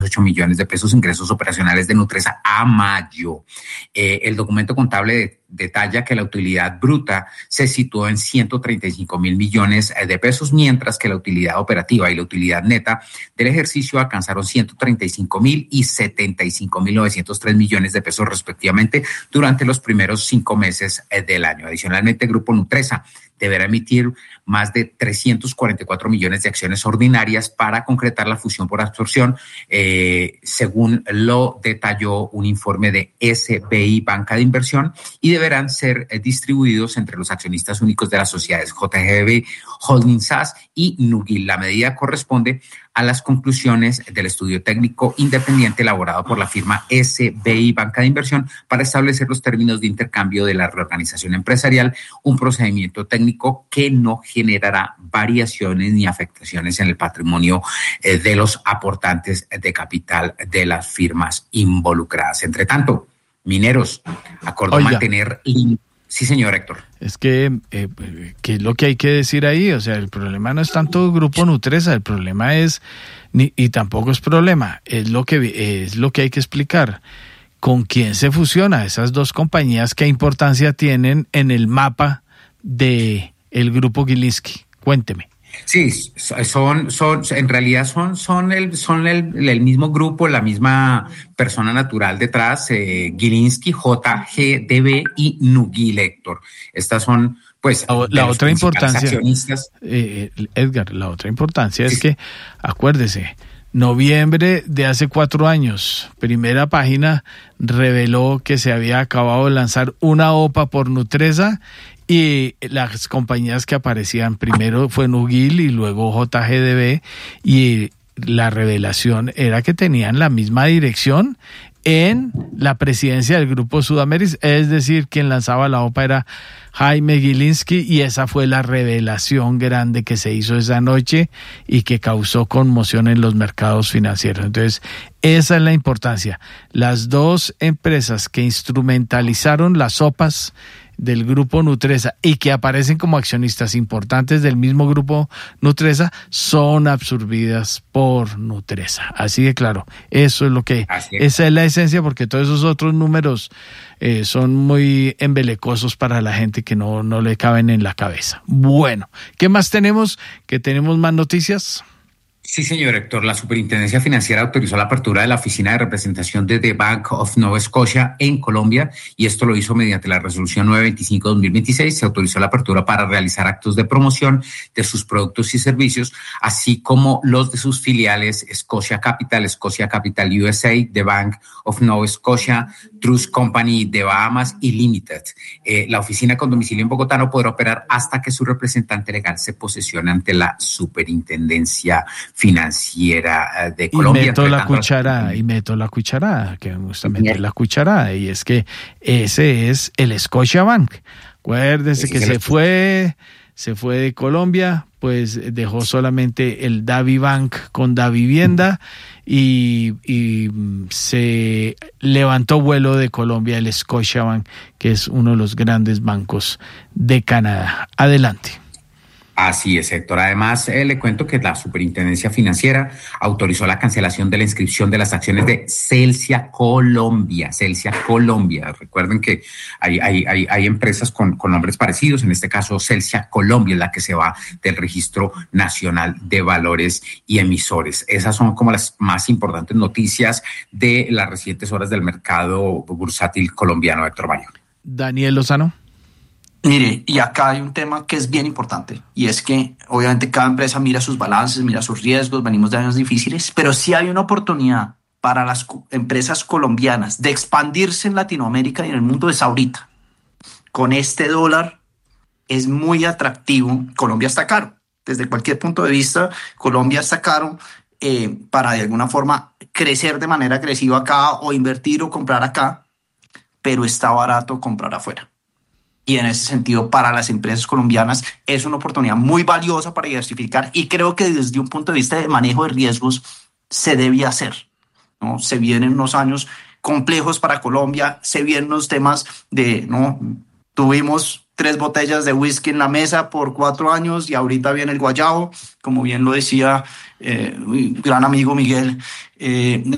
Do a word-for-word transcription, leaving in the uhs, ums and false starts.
ocho millones de pesos ingresos operacionales de Nutresa a mayo. Eh, el documento contable de, detalla que la utilidad bruta se situó en ciento treinta y cinco mil millones de pesos, mientras que la utilidad operativa y la utilidad neta del ejercicio alcanzaron ciento treinta y cinco mil y setenta y cinco mil novecientos tres millones de pesos respectivamente durante los primeros cinco meses del año. Adicionalmente, el Grupo Nutresa deberá emitir más de trescientos cuarenta y cuatro millones de acciones ordinarias para concretar la fusión por absorción, eh, según lo detalló un informe de S B I Banca de Inversión, y deberán ser eh, distribuidos entre los accionistas únicos de las sociedades J G B Holding S A S y Nugil. La medida corresponde a las conclusiones del estudio técnico independiente elaborado por la firma S B I Banca de Inversión para establecer los términos de intercambio de la reorganización empresarial, un procedimiento técnico que no generará variaciones ni afectaciones en el patrimonio eh, de los aportantes de capital de las firmas involucradas. Entre tanto, Mineros acordó Oiga. mantener... Sí, señor Héctor. Es que, eh, ¿qué es lo que hay que decir ahí? O sea, el problema no es tanto Grupo Nutresa, el problema es, ni, y tampoco es problema, es lo que es lo que hay que explicar. ¿Con quién se fusiona esas dos compañías? ¿Qué importancia tienen en el mapa de el Grupo Gilinski? Cuénteme. Sí, son, son, en realidad son, son el, son el, el mismo grupo, la misma persona natural detrás, eh, Gilinski, J G D B y Nugil, Héctor. Estas son, pues, la, la otra importancia, eh, Edgar, la otra importancia sí. es que, acuérdese, noviembre de hace cuatro años, Primera Página reveló que se había acabado de lanzar una O P A por Nutresa. Y las compañías que aparecían primero fue Nugil y luego J G D B, y la revelación era que tenían la misma dirección en la presidencia del Grupo Sudamérica, es decir, quien lanzaba la O P A era Jaime Gilinski, y esa fue la revelación grande que se hizo esa noche y que causó conmoción en los mercados financieros. Entonces, esa es la importancia. Las dos empresas que instrumentalizaron las O P As del Grupo Nutresa y que aparecen como accionistas importantes del mismo Grupo Nutresa son absorbidas por Nutresa. Así de claro, eso es lo que, es. esa es la esencia, porque todos esos otros números eh, son muy embelecosos para la gente que no, no le caben en la cabeza. Bueno, ¿qué más tenemos? ¿Que tenemos más noticias? Sí, señor Héctor. La Superintendencia Financiera autorizó la apertura de la oficina de representación de The Bank of Nova Scotia en Colombia, y esto lo hizo mediante la resolución novecientos veinticinco de dos mil veintiséis. Se autorizó la apertura para realizar actos de promoción de sus productos y servicios, así como los de sus filiales Scotia Capital, Scotia Capital U S A, The Bank of Nova Scotia, Trust Company de Bahamas y Limited. Eh, la oficina con domicilio en Bogotá no podrá operar hasta que su representante legal se posesione ante la Superintendencia Financiera de Colombia. Y meto la cucharada, y meto la cucharada, que me gusta meter la cucharada, y es que ese es el Scotiabank. Acuérdense que se fue, se fue de Colombia, pues dejó solamente el DaVibank con Davivienda, y, y se levantó vuelo de Colombia el Scotiabank, que es uno de los grandes bancos de Canadá. Adelante. Así es, Héctor. Además, eh, le cuento que la Superintendencia Financiera autorizó la cancelación de la inscripción de las acciones de Celsia Colombia. Celsia Colombia. Recuerden que hay, hay, hay, hay empresas con, con nombres parecidos. En este caso, Celsia Colombia es la que se va del Registro Nacional de Valores y Emisores. Esas son como las más importantes noticias de las recientes horas del mercado bursátil colombiano, Héctor Mario. Daniel Lozano. Mire, y acá hay un tema que es bien importante, y es que obviamente cada empresa mira sus balances, mira sus riesgos, venimos de años difíciles, pero sí hay una oportunidad para las co- empresas colombianas de expandirse en Latinoamérica y en el mundo es ahorita. Con este dólar es muy atractivo. Colombia está caro, desde cualquier punto de vista, Colombia está caro eh, para de alguna forma crecer de manera agresiva acá o invertir o comprar acá, pero está barato comprar afuera. Y en ese sentido, para las empresas colombianas es una oportunidad muy valiosa para diversificar, y creo que desde un punto de vista de manejo de riesgos se debe hacer, ¿no? Se vienen unos años complejos para Colombia, se vienen unos temas de, ¿no? Tuvimos tres botellas de whisky en la mesa por cuatro años y ahorita viene el guayabo, como bien lo decía eh, mi gran amigo Miguel. Eh,